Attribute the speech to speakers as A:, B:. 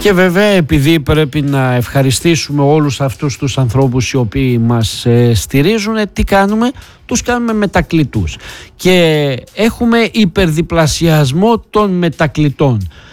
A: Και βέβαια, επειδή πρέπει να ευχαριστήσουμε όλους αυτούς τους ανθρώπους οι οποίοι μας στηρίζουν, τι κάνουμε? Τους κάνουμε μετακλητούς και έχουμε υπερδιπλασιασμό των μετακλητών.